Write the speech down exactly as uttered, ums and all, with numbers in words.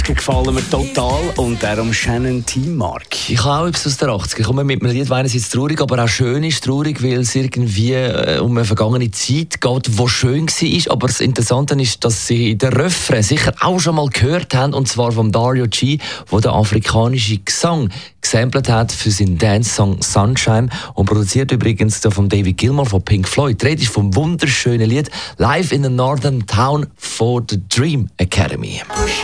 Gefallen mir total und darum Shannon Team Mark. Ich habe auch etwas aus den achtziger. Ich komme mit einem Lied, das einerseits traurig, aber auch schön ist. Traurig, weil es irgendwie äh, um eine vergangene Zeit geht, die schön war. Aber das Interessante ist, dass Sie den Refrain sicher auch schon mal gehört haben, und zwar von Dario G, der den afrikanischen Gesang gesampelt hat für seinen Dance-Song Sunshine und produziert übrigens von David Gilmour von Pink Floyd. Die Rede ist vom wunderschönen Lied Live in the Northern Town for the Dream Academy.